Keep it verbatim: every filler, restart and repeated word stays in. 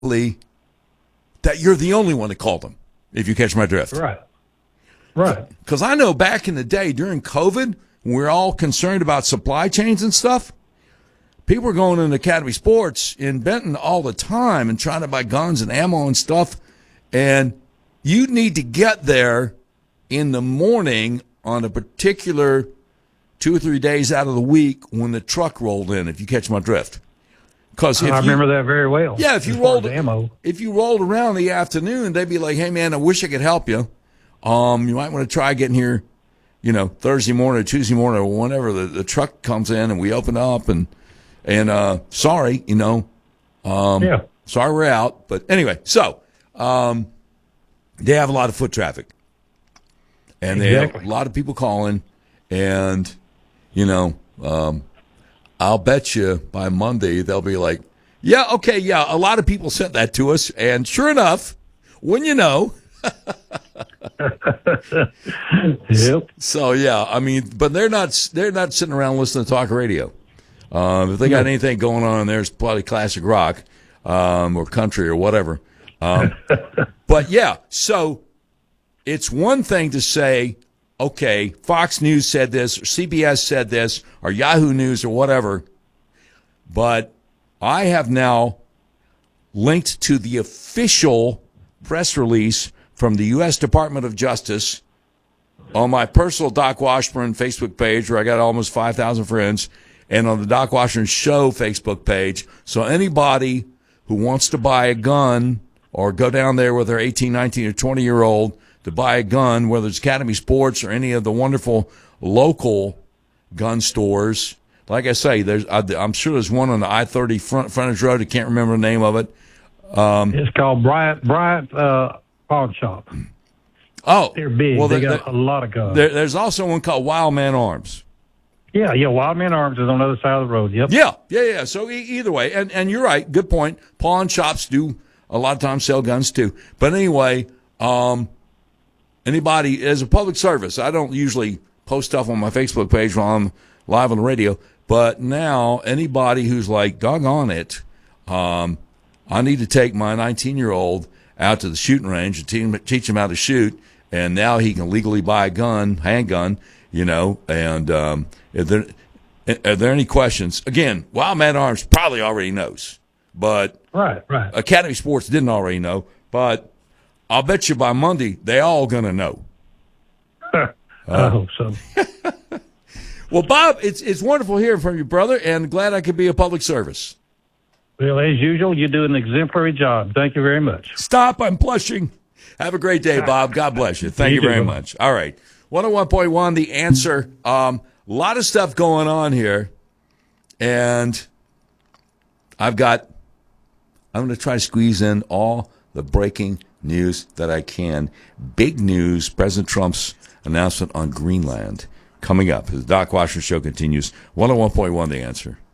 that you're the only one that called them, if you catch my drift. Right. Right. Because I know back in the day during COVID, when we were all concerned about supply chains and stuff, people were going into Academy Sports in Benton all the time and trying to buy guns and ammo and stuff. And you need to get there in the morning on a particular two or three days out of the week when the truck rolled in, if you catch my drift. Because I remember that very well. Yeah, if you rolled ammo. if you rolled around in the afternoon, they'd be like, "Hey, man, I wish I could help you. Um, you might want to try getting here, you know, Thursday morning or Tuesday morning or whenever the, the truck comes in and we open up and and uh, sorry, you know, um, yeah, sorry we're out." But anyway, so um, they have a lot of foot traffic, and they exactly. have a lot of people calling, and you know. Um, I'll bet you by Monday they'll be like, yeah, okay, yeah, a lot of people sent that to us. And sure enough, when you know. Yep. So, yeah, I mean, but they're not they're not sitting around listening to talk radio. Um, if they got anything going on, there's probably classic rock um, or country or whatever. Um, but, yeah, so it's one thing to say, okay, Fox News said this, or C B S said this, or Yahoo News, or whatever, but I have now linked to the official press release from the U S Department of Justice on my personal Doc Washburn Facebook page, where I got almost five thousand friends, and on the Doc Washburn Show Facebook page. So anybody who wants to buy a gun or go down there with their eighteen, nineteen, or twenty-year-old to buy a gun, whether it's Academy Sports or any of the wonderful local gun stores. Like I say, there's I'm sure there's one on the I thirty front, frontage road. I can't remember the name of it. Um, it's called Bryant Bryant uh, Pawn Shop. Oh, they're big. Well, they there, got a lot of guns. There, there's also one called Wild Man Arms. Yeah, yeah. Wild Man Arms is on the other side of the road. Yep. Yeah, yeah, yeah. So e- either way, and and you're right. Good point. Pawn shops do a lot of times sell guns too. But anyway, um. Anybody, as a public service, I don't usually post stuff on my Facebook page while I'm live on the radio, but now anybody who's like, doggone it, um, I need to take my nineteen-year-old out to the shooting range and teach, teach him how to shoot, and now he can legally buy a gun, handgun, you know, and um, if there, are there any questions? Again, Wild Man Arms probably already knows, but right, right. Academy Sports didn't already know, but I'll bet you by Monday they all gonna know. I uh, hope so. Well, Bob, it's it's wonderful hearing from you, brother, and glad I could be a public service. Well, as usual, you do an exemplary job. Thank you very much. Stop! I'm blushing. Have a great day, Bob. God bless you. Thank you, you very much. All right, one oh one point one, The Answer. Um, a lot of stuff going on here, and I've got. I'm going to try to squeeze in all the breaking news that I can. Big news, President Trump's announcement on Greenland coming up. The Doc Washburn Show continues. one oh one point one, The Answer.